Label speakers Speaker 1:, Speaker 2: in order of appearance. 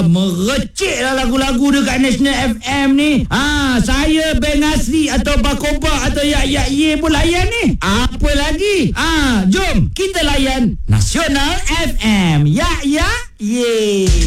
Speaker 1: merecik lah lagu-lagu dekat National FM ni. Saya Beng Asri atau Bakoba atau Yak Ye pun layan ni. Apa lagi? Jom kita layan Nasional FM. Yak Ye.